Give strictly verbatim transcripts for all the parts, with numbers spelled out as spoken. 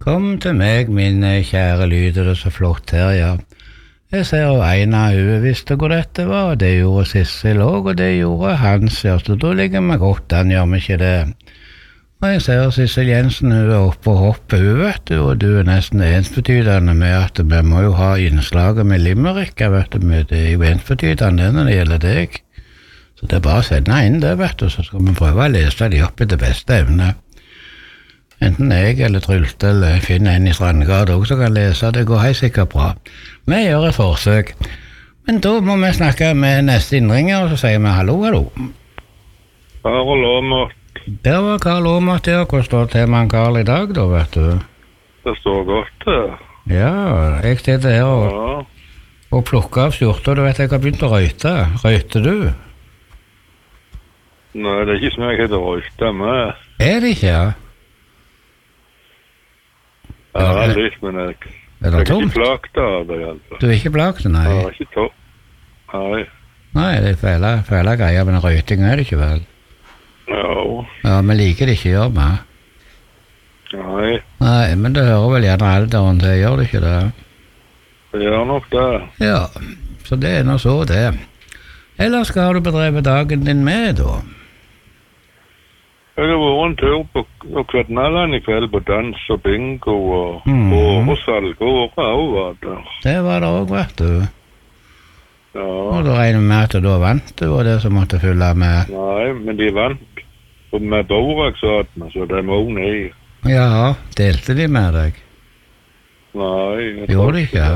Kom til meg, min kjære lyder det så flott her, ja. Jeg ser jo en av hun visste hvor dette var, og det gjorde Sissel også, og det gjorde Hans, ja, så da ligger vi godt an, gjør vi ikke det. Og jeg ser Sissel Jensen, hun er oppe og hopper, hun vet du, og du er nesten ensbetydende med at vi må jo ha innslaget med Limerick, vet du, med det er jo ensbetydende når det gjelder deg. Så det er bare å sende inn det, vet du, så skal vi prøve å lese de opp i det beste evne. Enten jeg eller Trulte eller finner en i Strandgard også som kan lese, det går helt sikkert bra. Vi gjør et forsøk. Men da må vi snakke med neste innringer, og så sier vi hallo, hallo. Karl Åmert. Der var Karl Åmert, ja. Hvor står det til med Karl i dag, da, vet du? Det står godt her. Ja, jeg sitter her og, ja. og plukker av skjorta, du vet jeg har begynt å røyte. Røyter du? Nei, det er ikke som jeg heter røyte med. Er det ikke, ja? Ja, det er litt, men jeg, jeg er ikke plagt av det, altså. Du er ikke plagt, nei? Ja, ikke topp. Nei. Nei, det er fæle, fæle greier, men røyting er det ikke vel? Ja. Ja, vi liker det ikke, gjør vi? Nei. Nei, men det hører vel gjerne alderen til, gjør det ikke det? Det gjør nok det. Ja, så det er nå så det. Eller skal du bedrevet dagen din med, da? Jeg har vært en tur på, på Kvartnalland i kveld på dans og bingo og mm. åresalg og åre var det. Det var det også, vet du. Ja. Og da regner vi med at da vant du, og det som måtte fylle med... Nei, men de vant. Og med Boraksatene, så det må hun i. Ja, delte de med deg? Nei. Gjorde de ikke?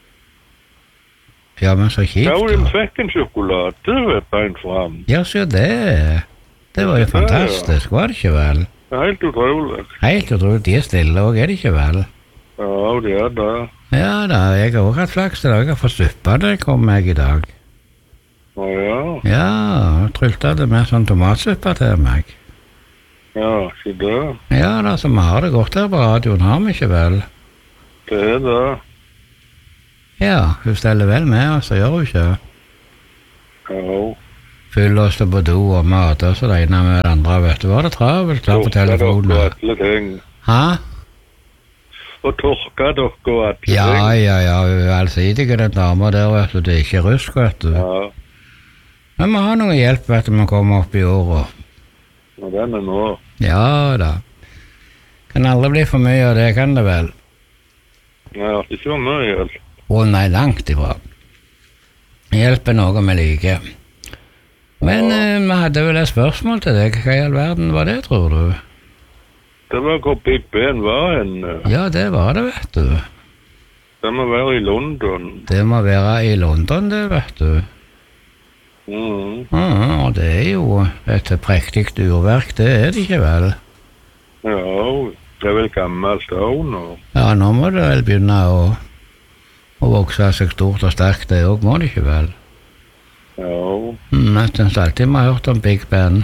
Ja, men så kjipt. Ja, de fikk en sjokolade, vet beint frem. Ja, så det... Det var jo fantastisk, var det ikke vel? Det er helt utrolig. Helt utrolig, de er stille også, er det ikke vel? Ja, det er det. Ja da, jeg har også hatt flaks til dag, jeg har fått suppa det, kom meg i dag. Å ja? Ja, jeg trylte det med sånn tomatsuppa til meg. Ja, ikke det? Ja da, så vi har det godt her på radioen, har vi ikke vel? Det er det. Ja, hun steller vel med oss, så gjør hun ikke? Ja. Fylle oss på do og mat, og så det ene med det andre, vet du. Var det travelt klar på telefonen? Torka dere og alle ting. Hæ? Og torka dere og alle ting. Ja, ja, ja, hun er allsidig den dama der, vet du. Det er ikke rusk, vet du. Ja. Men vi har noe hjelp, vet du, vi kommer opp i året. Og den er nå. Ja da. Kan aldri bli for mye av det, kan det vel? Nei, det er ikke for mye hjelp. Å nei, langt ifra. Hjelp er noe vi liker. Men ja. eh, vi hadde vel et spørsmål til deg. Hva i all verden var det, tror du? Det var hvor Big Ben var en. Ja, det var det, vet du. Det må være i London. Det må være i London, det, vet du. Mhm. Ja, og det er jo et prektig urverk, det er det ikke vel? Ja, det er vel gammelt også nå. Ja, nå må det vel begynne å, å vokse seg stort og sterkt, det også må det ikke vel? Ja. Mm, jeg synes alltid vi har hørt om Big Ben.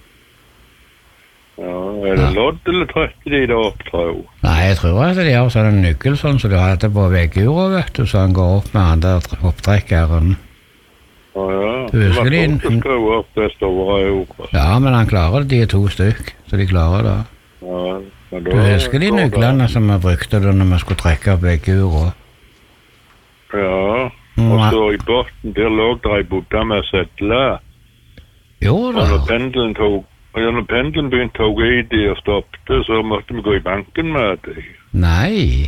Ja, er det ja. Lodd eller trøtte de da opp, tror jeg? Nei, jeg tror at de har sånn en nøkkel sånn, så du har det på veggjura, vet du, så han går opp med han der opptrekkeren. Ja, ja. Du husker de? Det var skrevet opp det store jorda. Ja, men han klarer det, de er to stykk, så de klarer det. Ja, men da... Du husker de nøklene det. Som vi brukte da når vi skulle trekke opp veggjura? Ja. Og så i båten, der lå der i bodda med sedle. Jo da. Og når pendelen tog, og når pendelen begynte å gå i de og stoppte, så måtte vi gå i banken med det. Nei.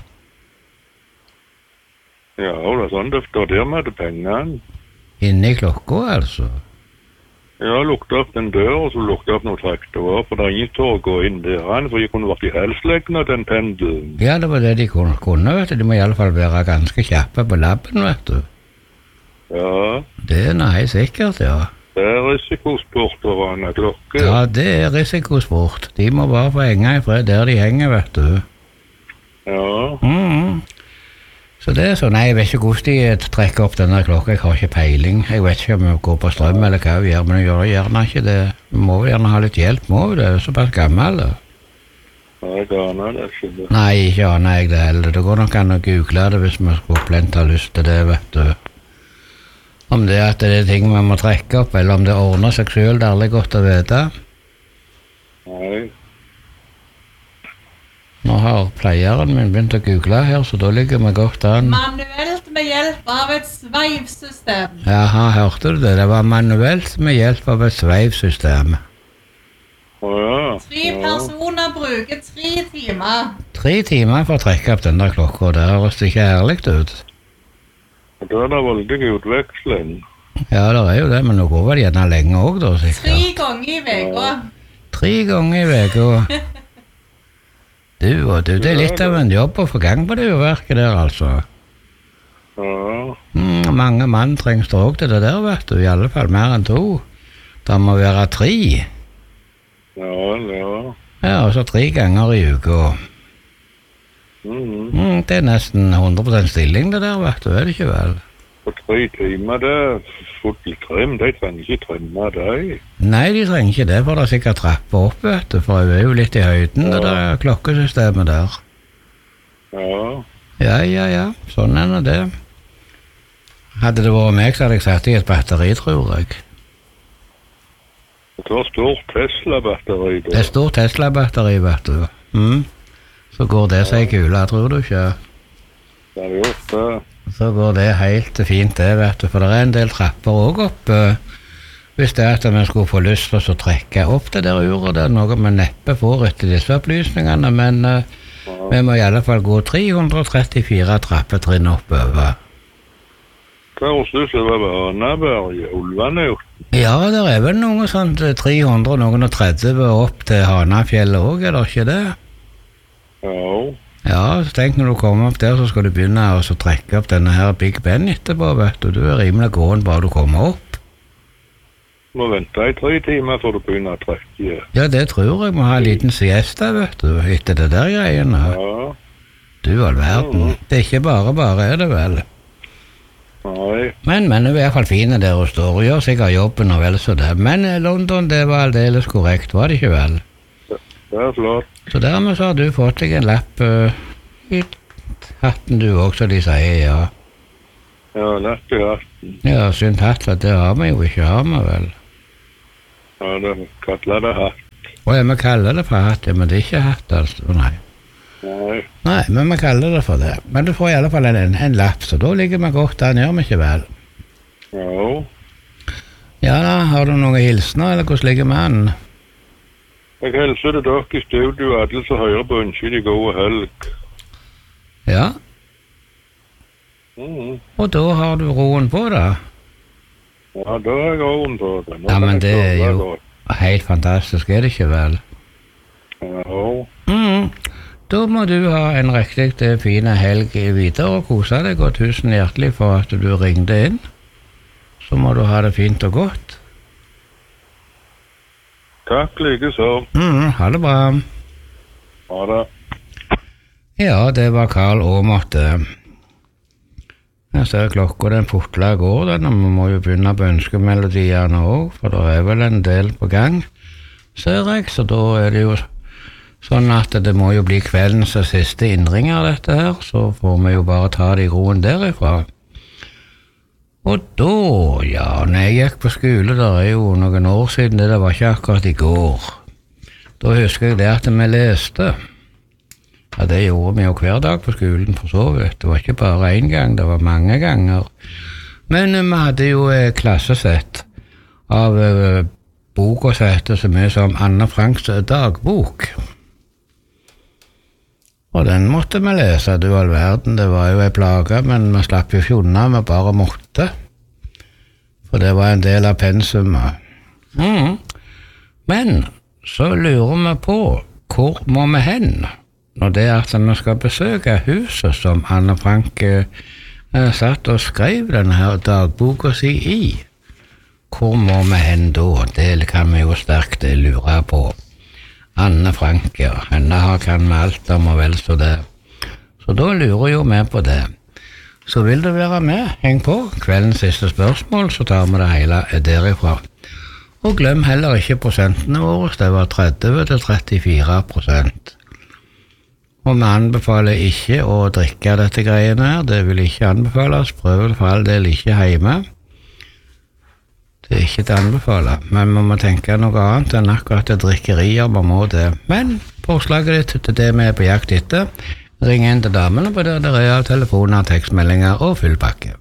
Ja, og det er sånn det står der med det pengene. Inne i klokka, altså? Ja, lukte opp den døren, og så lukte opp noen traktorer, for det er ingen tår å gå inn der, for jeg kunne vært i helsleggen av den pendelen. Ja, det var det de kunne, kunne, vet du. De må i alle fall være ganske kjappe på labben, vet du. Ja. Det er nei, sikkert, ja. Det er risikosport å rane klokke. Ja, det er risikosport. De må bare få henge i fred der de henger, vet du. Ja. Mm. Så det er så, nei, jeg vet ikke hvordan de trekker opp denne klokka, jeg har ikke peiling. Jeg vet ikke om jeg går på strøm eller hva vi gjør, men jeg gjør gjerne ikke det. Vi må gjerne ha litt hjelp, må vi det? Det er såpass gammel, da. Nei, jeg aner det ikke det. Nei, ikke aner jeg det heller. Det går nok an å google det hvis vi skulle plent ha lyst til det, vet du. Om det er at det er ting vi må trekke opp, eller om det ordner seg selv, det er aldri godt å vite. Nei. Nå har pleieren min begynt å google her, så da ligger vi godt an. Manuelt med hjelp av et sveivsystem. Jaha, hørte du det? Det var manuelt med hjelp av et sveivsystem. Å ja. Tre personer bruker tre timer. Tre timer for å trekke opp den der klokka, det høres ikke herlig ut. Det er da veldig utveksling. Ja, det er jo det, men nå går vel gjerne lenge også da, sikkert. Tre ganger i veka. Tre ganger i veka. Du og du, det er litt av en jobb å få gang på det verket der, altså. Ja. Mm, mange mann trengs det også til det der, vet du, i alle fall mer enn to. Det må være tre. Ja, ja. Ja, og så tre ganger i uka. Mm. Mm, det er nesten hundre prosent stilling det der, vet du, er det ikke vel? For tre timer det er fått litt trim, de trenger ikke trimme deg. Nei, de trenger ikke det, for det er sikkert trapper opp, vet du, for jeg er jo litt i høyden, ja. Det der klokkesystemet der. Ja. Ja, ja, ja, sånn er det. Hadde det vært meg, så hadde jeg satt i et batteri, tror jeg. Det var stort Tesla-batteri. Det er stort Tesla-batteri, vet du. Mm. Så går det seg kula, tror du ikke? Det er gjort det. Så går det helt fint det, vet du, for det er en del trapper også opp. Hvis det er at vi skulle få lyst til å trekke opp det der uret, det er noe vi neppe får etter disse opplysningene, men uh, ja. Vi må i alle fall gå tre hundre trettifire trappetrinn oppover. Hva er det som var Hanaberg, Ulvanøyten? Ja, det er vel noe sånt tre hundre og tretti opp til Hanafjellet også, er det ikke det? Ja. Ja, så tenk når du kommer opp der, så skal du begynne å trekke opp denne her Big Ben etterpå, vet du. Du er rimelig gåen bare du kommer opp. Du må vente i tre timer før du begynner å trekke. Ja, det tror jeg. Må ha en liten siesta, vet du, etter det der greiene. Ja. Du all verden. Det er ikke bare bare, er det vel? Nei. Men, men det er i hvert fall fine der og står og gjør sikkert jobben og vel så det. Men London, det var aldeles korrekt, var det ikke vel? Det er flott. Så dermed så har du fått deg en lapp uh, i hatten du også, de sier, ja. Ja, lapp i hatten. Ja, synd hatt, det har vi jo ikke, har vi vel? Ja, det kaller det hatt. Å ja, vi kaller det for hatt, men det er ikke hatt, altså, nei. Nei. Nei, men vi kaller det for det. Men du får i alle fall en, en lapp, så da ligger vi godt an, gjør vi ikke vel? Ja. Ja da, har du noen hilsener, eller hvordan ligger vi an? Jeg hilser til dere i studio, alle som hører på ønsker de gode helg. Ja. Mm. Og da har du roen på da? Ja, da har jeg roen på det. Nå ja, men det er jo godt. Helt fantastisk, er det ikke vel? Ja. Mm. Da må du ha en riktig fin helg videre og kose deg, og tusen hjertelig for at du ringte inn. Så må du ha det fint og godt. Takk, like så. Mm, ha det bra. Ha det. Ja, det var Karl Aamodt. Jeg ser klokka den fotla går, den, og vi må jo begynne på ønskemelodiene også, for det er vel en del på gang, ser jeg, så da er det jo sånn at det må jo bli kveldens siste innringer dette her, så får vi jo bare ta det i roen derifra. Og da, ja, når jeg gikk på skole, det er jo noen år siden, det var ikke akkurat i går. Da husker jeg det at vi leste. Ja, det gjorde vi jo hver dag på skolen, for så vidt. Det var ikke bare en gang, det var mange ganger. Men vi hadde jo eh, klassesett av eh, boka som heter så mye som Anne Franks dagbok. Og den måtte vi lese, du all verden, det var jo en plage, men vi slapp jo ikke unna, vi bare måtte. For det var en del av pensumet. Mm. Men så lurer vi på, hvor må vi hen? Når det er at vi skal besøke huset som Anne Frank eh, satt og skrev denne her dagboka si i. Hvor må vi hen da? Det kan vi jo sterkt lure på. Anne Frank, ja. Henne har kan vi alt om og vel så det. Så da lurer jo vi på det. Så vil du være med, heng på. Kveldens siste spørsmål, så tar vi det hele derifra. Og glem heller ikke prosentene våre, det var tretti til trettifire prosent. Og vi anbefaler ikke å drikke dette greiene her, det vil ikke anbefales, prøv for all del ikke hjemme. Det er ikke til å anbefale, men man må tenke noe annet enn akkurat det drikkerier, man må det. Men på forslaget ditt til det vi er på jakt etter. Ring inn til damene på der det er telefoner, tekstmeldinger og full pakke.